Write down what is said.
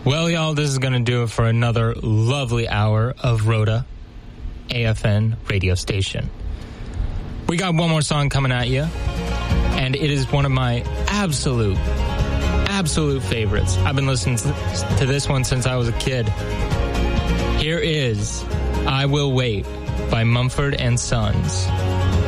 Well, y'all, this is going to do it for another lovely hour of Rhoda AFN radio station. We got one more song coming at you, and it is one of my absolute favorites. I've been listening to this one since I was a kid. Here is I Will Wait by Mumford & Sons.